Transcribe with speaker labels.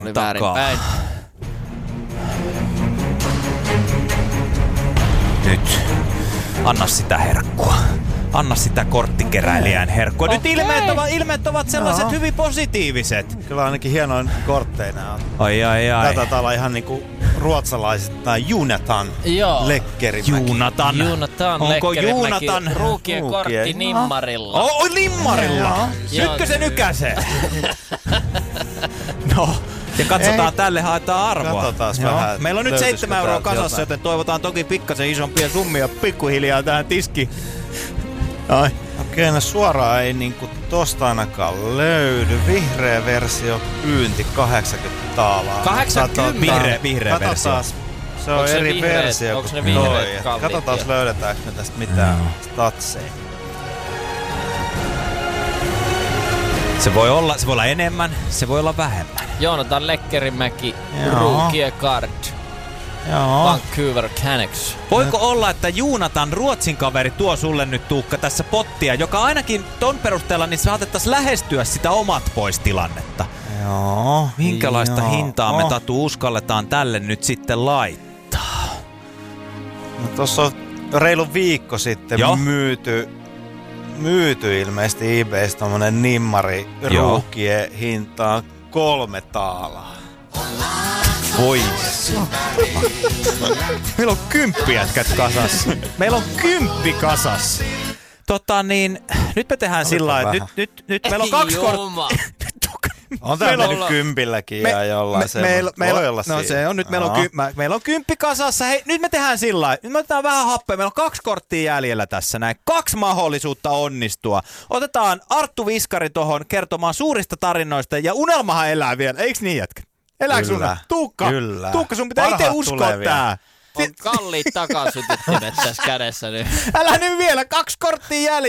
Speaker 1: Oli väärinpäin.
Speaker 2: Nyt. Anna sitä herkkua. Anna sitä korttikeräilijän herkkua. Nyt ilmeet ovat sellaiset hyvin positiiviset.
Speaker 3: Kyllä ainakin hienoin kortteina on.
Speaker 2: Ai.
Speaker 3: Tää taitaa olla ihan niinku ruotsalaiset tai Jonathan Lekkerimäki.
Speaker 1: Jonathan
Speaker 2: Onko
Speaker 1: Lekkerimäki.
Speaker 2: Jonathan?
Speaker 1: Ruukien kortti nimmarilla.
Speaker 2: Nimmarilla! Nytkö se nykäsee? No, ja katsotaan, tälle haetaan arvoa.
Speaker 3: Katsotaan vähän.
Speaker 2: Meillä on nyt 7 euroa
Speaker 3: täältä
Speaker 2: kasassa, joten toivotaan toki pikkasen isompia summia pikkuhiljaa tähän tiskiin. Ai.
Speaker 3: Okei, no suoraan ei niinku tosta ainakaan löydy. Vihreä versio, pyynti 80 taalaa.
Speaker 1: 80?
Speaker 2: Vihreä versio.
Speaker 3: Se on
Speaker 1: Onko se
Speaker 3: eri
Speaker 1: vihreät-
Speaker 3: versio
Speaker 1: onko
Speaker 3: kuin
Speaker 1: ne
Speaker 3: toi.
Speaker 1: vihreät kalliit
Speaker 3: Katsotaan,
Speaker 1: vielä?
Speaker 3: löydetäänkö me tästä mitään statseja.
Speaker 2: Se voi olla enemmän, se voi olla vähemmän.
Speaker 1: Jonathan Lekkerimäki,
Speaker 3: Joo.
Speaker 1: Rookie Card,
Speaker 3: Joo.
Speaker 1: Vancouver Canucks.
Speaker 2: Voiko olla, että Jonathan Ruotsin kaveri tuo sulle nyt Tuukka tässä pottia, joka ainakin ton perusteella niin saatettaisiin lähestyä sitä omat pois tilannetta?
Speaker 3: Joo.
Speaker 2: Minkälaista
Speaker 3: Joo.
Speaker 2: hintaa me Tatu uskalletaan tälle nyt sitten laittaa?
Speaker 3: No, tossa on reilu viikko sitten myyty ilmeisesti eBaystä tommonen nimmari ruukien hintaan 3 taalaa.
Speaker 2: Voi. Meillä on 10 jätkät kasassa. Meillä on 10 kasassa. Nyt me tehdään sillä lailla, että nyt meillä on 2 korttia.
Speaker 3: On tää mennyt 10 ja jollain
Speaker 2: Meillä
Speaker 3: olla
Speaker 2: no se on nyt, meillä on 10 kasassa. Hei, nyt me tehdään sillä lailla. Nyt me otetaan vähän happea. Meillä on 2 korttia jäljellä tässä näin. 2 mahdollisuutta onnistua. Otetaan Arttu Viskari tohon kertomaan suurista tarinoista ja unelmahan elää vielä. Eiks niin, jätkä? Elääks sun? Tuukka, sun pitää itse uskoa tää.
Speaker 1: On kalliit takasytyttimet tässä kädessä nyt.
Speaker 2: Älä nyt vielä, 2 korttia jäljellä.